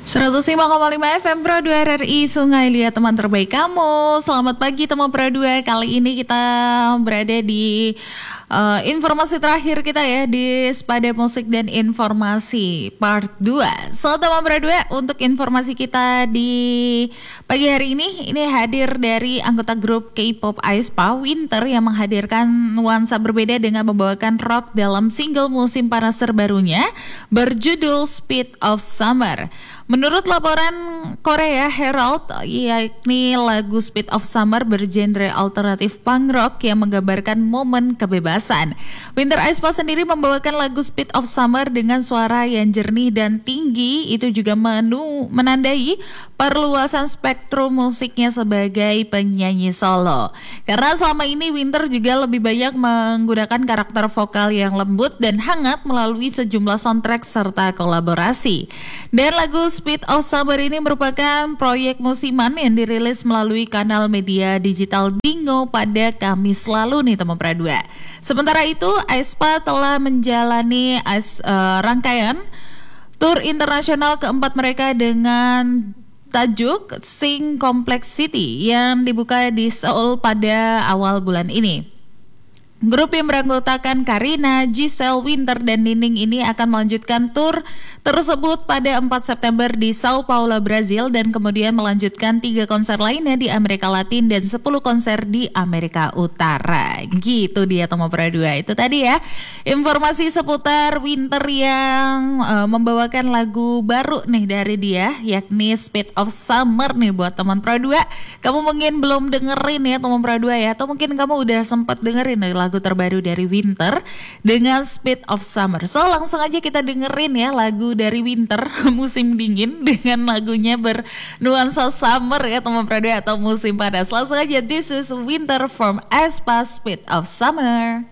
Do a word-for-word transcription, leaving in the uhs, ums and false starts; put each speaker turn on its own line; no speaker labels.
seratus lima koma lima F M Pro dua R R I Sungai Liat, teman terbaik kamu. Selamat pagi teman Pro dua. Kali ini kita berada di uh, informasi terakhir kita ya di Sepada Musik dan Informasi Part dua. So teman Pro dua, untuk informasi kita di pagi hari ini ini hadir dari anggota grup K-pop aespa Winter yang menghadirkan nuansa berbeda dengan membawakan rock dalam single musim panas terbarunya berjudul Speed of Summer. Menurut laporan Korea Herald, yakni lagu Speed of Summer bergenre alternatif punk rock yang menggambarkan momen kebebasan. Winter aespa sendiri membawakan lagu Speed of Summer dengan suara yang jernih dan tinggi. Itu juga menu, menandai perluasan spektrum musiknya sebagai penyanyi solo. Karena selama ini Winter juga lebih banyak menggunakan karakter vokal yang lembut dan hangat melalui sejumlah soundtrack serta kolaborasi. Dan lagu Speed of Summer ini merupakan proyek musiman yang dirilis melalui kanal media digital Bingo pada Kamis lalu nih teman Pradua. Sementara itu aespa telah menjalani as, uh, rangkaian tur internasional keempat mereka dengan tajuk Sing Complexity yang dibuka di Seoul pada awal bulan ini. Grup yang beranggotakan Karina, Giselle, Winter, dan Nining ini akan melanjutkan tur tersebut pada empat September di Sao Paulo, Brazil, dan kemudian melanjutkan tiga konser lainnya di Amerika Latin dan sepuluh konser di Amerika Utara. Gitu dia teman Pradua. Itu tadi ya informasi seputar Winter yang uh, membawakan lagu baru nih dari dia, yakni Speed of Summer nih buat teman Pradua. Kamu mungkin belum dengerin ya teman Pradua ya, atau mungkin kamu udah sempat dengerin nih lagu lagu terbaru dari Winter dengan Speed of Summer. So langsung aja kita dengerin ya lagu dari Winter musim dingin dengan lagunya bernuansa summer ya teman Pradua atau musim panas. Langsung aja, this is Winter from aespa Speed of Summer.